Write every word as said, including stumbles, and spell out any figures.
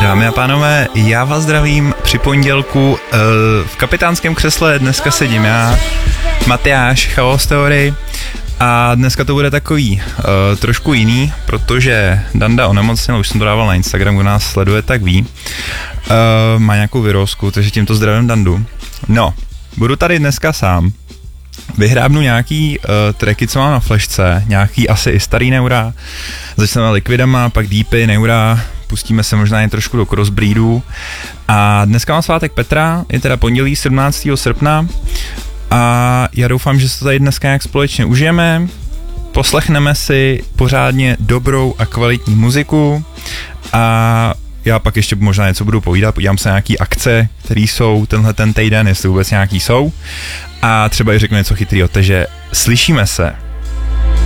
Dámy a pánové, já vás zdravím při pondělku. V kapitánském křesle dneska sedím já, Matyáš, Chaos Theory, a dneska to bude takový uh, trošku jiný, protože Danda onemocněl, už jsem to dával na Instagram, kdo nás sleduje, tak ví. Uh, má nějakou virózku, takže tímto zdravím Dandu. No, budu tady dneska sám. Vyhrábnu nějaký uh, tracky, co mám na flashce, nějaký asi i starý neura. Začneme Liquidama, pak Deepy, neura, pustíme se možná jen trošku do crossbreedů. A dneska mám svátek Petra, je teda pondělí sedmnáctého srpna. A já doufám, že se to tady dneska nějak společně užijeme, poslechneme si pořádně dobrou a kvalitní muziku a já pak ještě možná něco budu povídat, podívám se na nějaký akce, které jsou tenhle ten týden, jestli vůbec nějaký jsou, a třeba i řeknu něco chytrýho, takže slyšíme se.